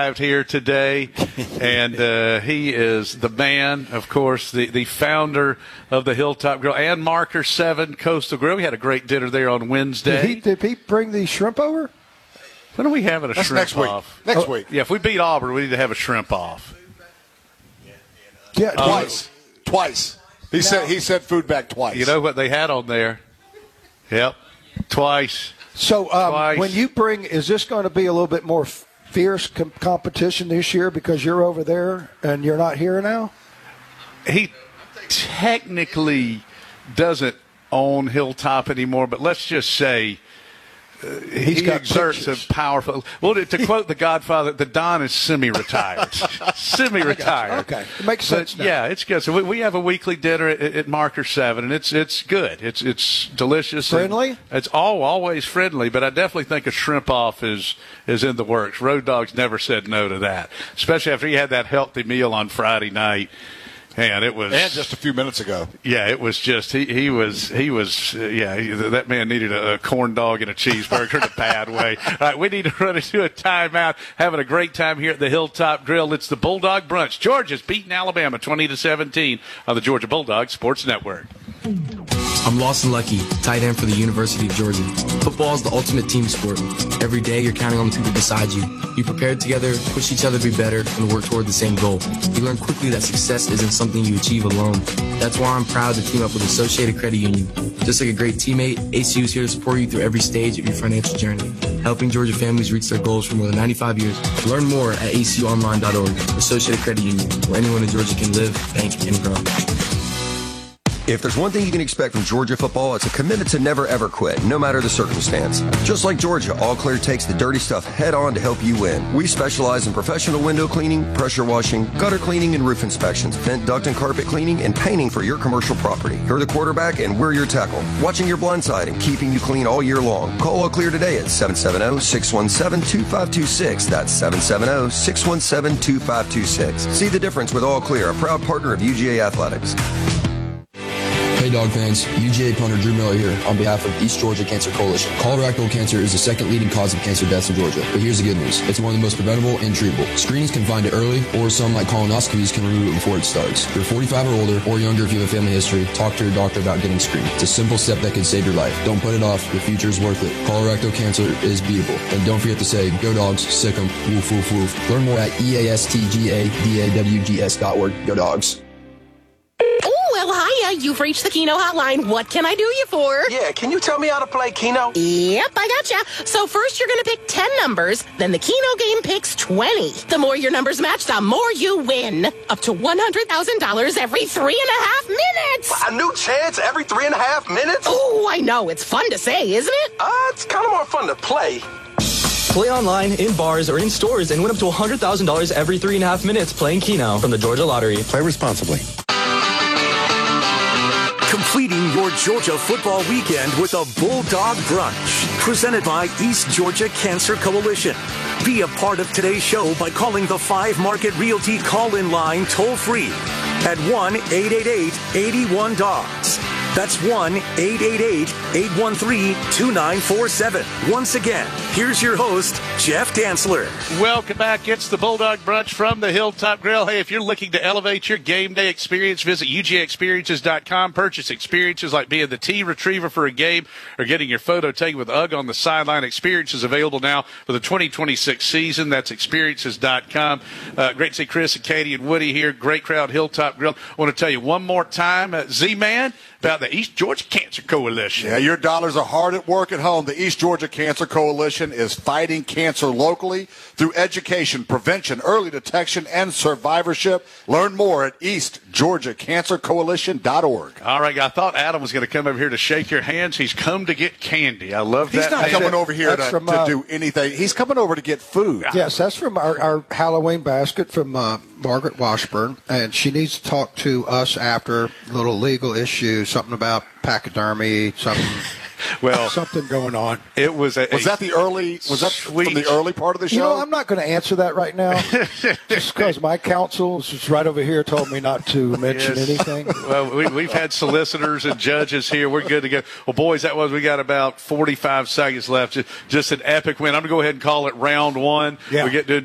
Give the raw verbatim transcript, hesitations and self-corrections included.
here today, and uh, he is the man, of course, the, the founder of the Hilltop Grill and Marker seven Coastal Grill. We had a great dinner there on Wednesday. Did he, did he bring the shrimp over? When are we having a That's shrimp next week. off? Next oh, week. Yeah, if we beat Auburn, we need to have a shrimp off. Yeah, twice. Uh, twice. He no. said he said food back twice. You know what they had on there? Yep, twice. So um, twice. When you bring, is this going to be a little bit more fierce com- competition this year because you're over there and you're not here now? He technically doesn't own Hilltop anymore, but let's just say uh, he got exerts pictures. a powerful. Well, to, to quote The Godfather, the Don is semi-retired. semi-retired. Okay, it makes sense. But, yeah, it's good. So we, we have a weekly dinner at, at Marker Seven, and it's it's good. It's it's delicious. Friendly. It's all always friendly, but I definitely think a shrimp off is is in the works. Road Dogs never said no to that, especially after he had that healthy meal on Friday night. And it was, and just a few minutes ago. Yeah, it was just he, he was he was uh, yeah he, that man needed a, a corn dog and a cheeseburger in a bad way. All right, we need to run into a timeout. Having a great time here at the Hilltop Grill. It's the Bulldog Brunch. Georgia's beating Alabama twenty to seventeen on the Georgia Bulldogs Sports Network. I'm Lawson Lucky, tight end for the University of Georgia. Football is the ultimate team sport. Every day you're counting on the people beside you. You prepare together, push each other to be better, and work toward the same goal. You learn quickly that success isn't something you achieve alone. That's why I'm proud to team up with Associated Credit Union. Just like a great teammate, A C U is here to support you through every stage of your financial journey, helping Georgia families reach their goals for more than ninety-five years. Learn more at A C U online dot org. Associated Credit Union, where anyone in Georgia can live, bank, and grow. If there's one thing you can expect from Georgia football, it's a commitment to never ever quit, no matter the circumstance. Just like Georgia, All Clear takes the dirty stuff head on to help you win. We specialize in professional window cleaning, pressure washing, gutter cleaning and roof inspections, vent, duct, and carpet cleaning, and painting for your commercial property. You're the quarterback and we're your tackle, watching your blind side and keeping you clean all year long. Call All Clear today at seven seven zero, six one seven, two five two six. That's seven seven zero, six one seven, two five two six. See the difference with All Clear, a proud partner of U G A Athletics. Hey Dog fans, U G A punter Drew Miller here on behalf of East Georgia Cancer Coalition. Colorectal cancer is the second leading cause of cancer deaths in Georgia, but here's the good news. It's one of the most preventable and treatable. Screenings can find it early, or some like colonoscopies can remove it before it starts. If you're forty-five or older, or younger if you have a family history, talk to your doctor about getting screened. It's a simple step that can save your life. Don't put it off, your future is worth it. Colorectal cancer is beatable. And don't forget to say, go dogs, sick 'em, woof woof woof. Learn more at E A S T G A D A W G S dot org. Go dogs. Well, hiya. You've reached the Keno hotline. What can I do you for? Yeah, can you tell me how to play Keno? Yep, I gotcha. So first you're going to pick ten numbers, then the Keno game picks twenty. The more your numbers match, the more you win. Up to one hundred thousand dollars every three and a half minutes. A new chance every three and a half minutes? Oh, I know. It's fun to say, isn't it? Uh, it's kind of more fun to play. Play online, in bars, or in stores and win up to one hundred thousand dollars every three and a half minutes playing Keno from the Georgia Lottery. Play responsibly. Completing your Georgia football weekend with a Bulldog Brunch, presented by East Georgia Cancer Coalition. Be a part of today's show by calling the five Market Realty call-in line toll-free at one eight eight eight, eight one, D O G S. That's one eight eight eight, eight one three, two nine four seven. Once again, here's your host, Jeff Dantzler. Welcome back. It's the Bulldog Brunch from the Hilltop Grill. Hey, if you're looking to elevate your game day experience, visit U G A experiences dot com. Purchase experiences like being the tee retriever for a game or getting your photo taken with U G on the sideline. Experiences available now for the twenty twenty-six season. That's experiences dot com. Uh, great to see Chris and Katie and Woody here. Great crowd, Hilltop Grill. I want to tell you one more time, uh, Z-Man, about the East Georgia Cancer Coalition. Yeah, your dollars are hard at work at home. The East Georgia Cancer Coalition is fighting cancer locally through education, prevention, early detection, and survivorship. Learn more at east georgia cancer coalition dot org. All right, I thought Adam was going to come over here to shake your hands. He's come to get candy. I love He's that. not man. coming over here to, from, to uh, do anything. He's coming over to get food. Yes, that's from our, our Halloween basket from uh, Margaret Washburn, and she needs to talk to us after a little legal issue, something about pachydermy, something. Well, something going on. It was a, was that the early was that sweet, from the early part of the show? You know, I'm not going to answer that right now, just because my counsel is right over here told me not to mention yes. anything. Well, we, we've had solicitors and judges here. We're good to go. Well, boys, that was we got about forty-five seconds left. Just, just an epic win. I'm going to go ahead and call it round one. Yeah. We get to